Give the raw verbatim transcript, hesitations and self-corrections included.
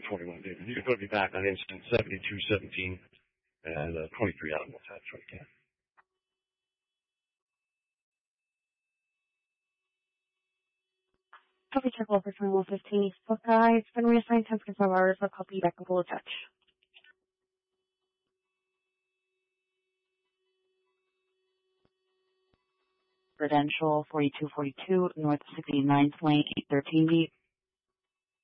twenty-one. You're going to be back on instant seventy-two seventeen and uh, twenty-three animal tax right there. Copy check over twenty-one fifteen. Fuck guys, it's been reassigned ten forty-five hours. I'll copy back and full touch. Prudential forty-two forty-two, North sixty-ninth Lane, eight thirteen B.